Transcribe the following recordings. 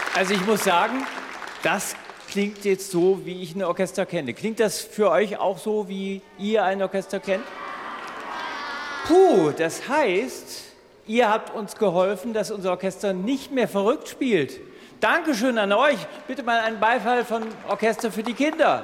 Also ich muss sagen, das klingt jetzt so, wie ich ein Orchester kenne. Klingt das für euch auch so, wie ihr ein Orchester kennt? Puh, das heißt, ihr habt uns geholfen, dass unser Orchester nicht mehr verrückt spielt. Dankeschön an euch. Bitte mal einen Beifall von Orchester für die Kinder.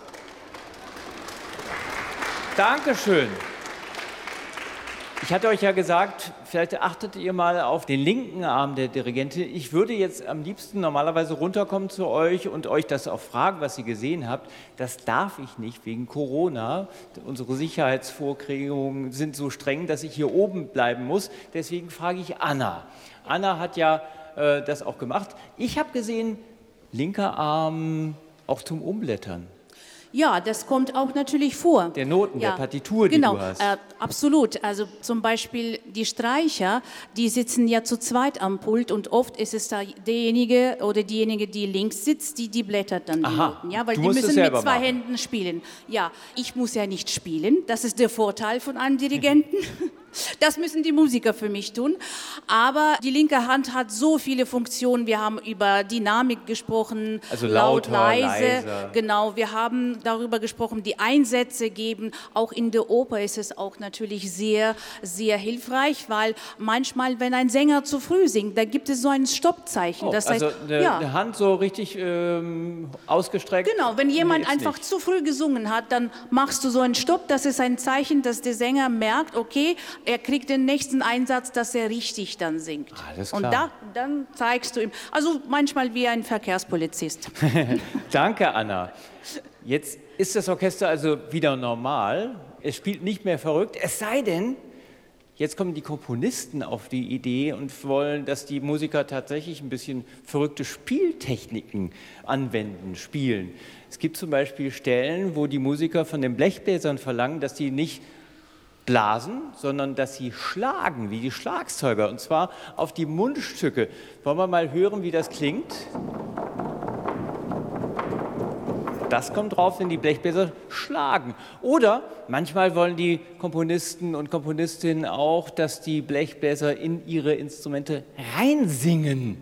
Dankeschön. Ich hatte euch ja gesagt, vielleicht achtet ihr mal auf den linken Arm der Dirigentin. Ich würde jetzt am liebsten normalerweise runterkommen zu euch und euch das auch fragen, was ihr gesehen habt. Das darf ich nicht wegen Corona. Unsere Sicherheitsvorkehrungen sind so streng, dass ich hier oben bleiben muss. Deswegen frage ich Anna. Anna hat ja das auch gemacht. Ich habe gesehen, linker Arm auch zum Umblättern. Ja, das kommt auch natürlich vor. Der Noten, ja, der Partitur, die genau, du hast. Absolut. Also zum Beispiel die Streicher, die sitzen ja zu zweit am Pult und oft ist es da derjenige oder diejenige, die links sitzt, die blättert dann die Noten. Ja, weil die müssen mit zwei Händen spielen. Ja, ich muss ja nicht spielen. Das ist der Vorteil von einem Dirigenten. Das müssen die Musiker für mich tun. Aber die linke Hand hat so viele Funktionen. Wir haben über Dynamik gesprochen, also laut, leise. Genau, wir haben darüber gesprochen, die Einsätze geben. Auch in der Oper ist es auch natürlich sehr, sehr hilfreich, weil manchmal, wenn ein Sänger zu früh singt, da gibt es so ein Stoppzeichen. Oh, das also heißt, eine Hand so richtig ausgestreckt? Genau, wenn jemand einfach zu früh gesungen hat, dann machst du so einen Stopp. Das ist ein Zeichen, dass der Sänger merkt, okay, er kriegt den nächsten Einsatz, dass er richtig dann singt. Alles klar. Und dann zeigst du ihm, also manchmal wie ein Verkehrspolizist. Danke, Anna. Jetzt ist das Orchester also wieder normal. Es spielt nicht mehr verrückt, es sei denn, jetzt kommen die Komponisten auf die Idee und wollen, dass die Musiker tatsächlich ein bisschen verrückte Spieltechniken anwenden, spielen. Es gibt zum Beispiel Stellen, wo die Musiker von den Blechbläsern verlangen, dass die nicht blasen, sondern dass sie schlagen, wie die Schlagzeuger, und zwar auf die Mundstücke. Wollen wir mal hören, wie das klingt? Das kommt drauf, wenn die Blechbläser schlagen. Oder manchmal wollen die Komponisten und Komponistinnen auch, dass die Blechbläser in ihre Instrumente reinsingen.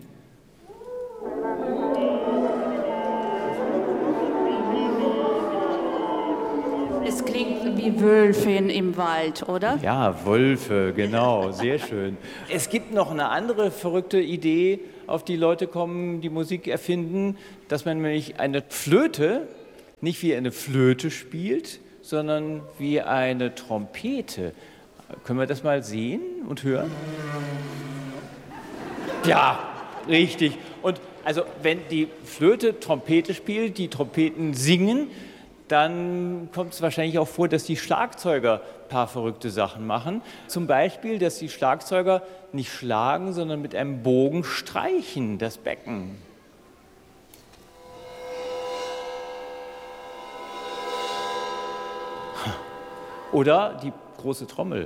Es klingt wie Wölfe im Wald, oder? Ja, Wölfe, genau, sehr schön. Es gibt noch eine andere verrückte Idee, auf die Leute kommen, die Musik erfinden, dass man nämlich eine Flöte nicht wie eine Flöte spielt, sondern wie eine Trompete. Können wir das mal sehen und hören? Ja, richtig. Und also wenn die Flöte Trompete spielt, die Trompeten singen, dann kommt es wahrscheinlich auch vor, dass die Schlagzeuger ein paar verrückte Sachen machen. Zum Beispiel, dass die Schlagzeuger nicht schlagen, sondern mit einem Bogen streichen, das Becken. Oder die große Trommel.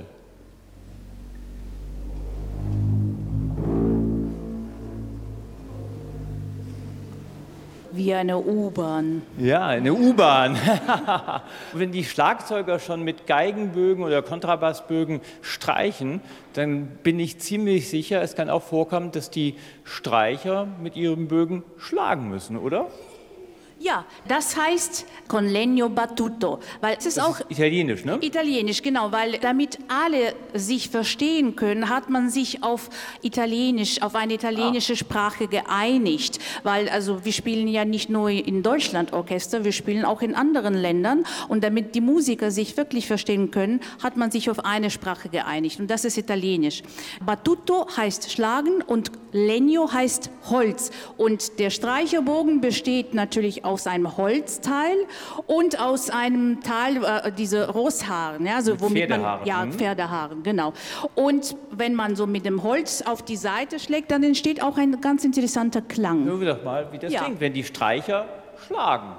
Wie eine U-Bahn. Ja, eine U-Bahn. Wenn die Schlagzeuger schon mit Geigenbögen oder Kontrabassbögen streichen, dann bin ich ziemlich sicher, es kann auch vorkommen, dass die Streicher mit ihren Bögen schlagen müssen, oder? Ja, das heißt con legno battuto, weil es ist auch italienisch, ne? Italienisch, genau, weil damit alle sich verstehen können, hat man sich auf Italienisch, auf eine italienische Sprache geeinigt, weil also wir spielen ja nicht nur in Deutschland Orchester, wir spielen auch in anderen Ländern und damit die Musiker sich wirklich verstehen können, hat man sich auf eine Sprache geeinigt und das ist Italienisch. Battuto heißt schlagen und legno heißt Holz und der Streicherbogen besteht natürlich aus einem Holzteil und aus einem Teil, diese Rosshaaren, ja, also womit man, ja, Pferdehaaren, genau. Und wenn man so mit dem Holz auf die Seite schlägt, dann entsteht auch ein ganz interessanter Klang. Hören wir doch mal, wie das klingt, wenn die Streicher schlagen.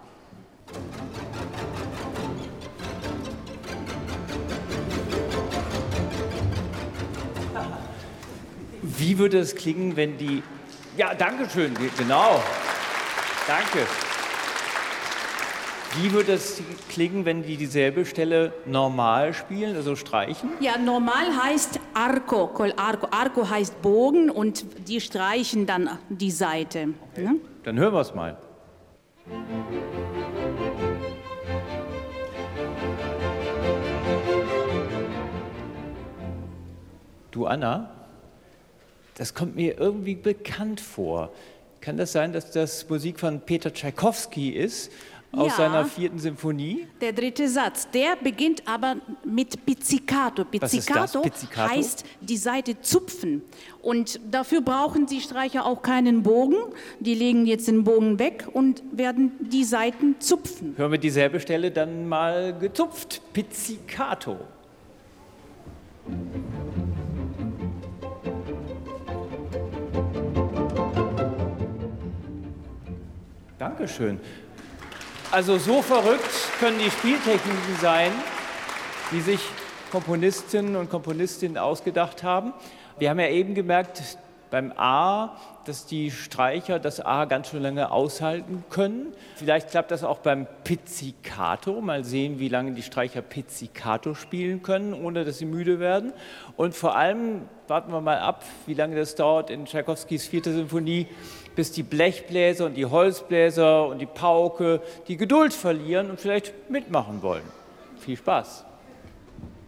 Wie würde es klingen, wenn die... Ja, danke schön, genau. Danke. Wie würde es klingen, wenn die dieselbe Stelle normal spielen, also streichen? Ja, normal heißt Arco, col arco. Arco heißt Bogen und die streichen dann die Saite. Okay. Ne? Dann hören wir es mal. Du Anna, das kommt mir irgendwie bekannt vor. Kann das sein, dass das Musik von Peter Tschaikowski ist, aus Ja. seiner 4. Symphonie? Der dritte Satz, der beginnt aber mit Pizzicato. Was ist das? Pizzicato Pizzicato? heißt die Saite zupfen. Und dafür brauchen die Streicher auch keinen Bogen. Die legen jetzt den Bogen weg und werden die Saiten zupfen. Hören wir dieselbe Stelle dann mal gezupft. Pizzicato. Dankeschön. Also so verrückt können die Spieltechniken sein, die sich Komponistinnen und Komponistinnen ausgedacht haben. Wir haben ja eben gemerkt beim A, dass die Streicher das A ganz schön lange aushalten können. Vielleicht klappt das auch beim Pizzicato. Mal sehen, wie lange die Streicher Pizzicato spielen können, ohne dass sie müde werden. Und vor allem warten wir mal ab, wie lange das dauert in Tschaikowskis 4. Symphonie, bis die Blechbläser und die Holzbläser und die Pauke die Geduld verlieren und vielleicht mitmachen wollen. Viel Spaß!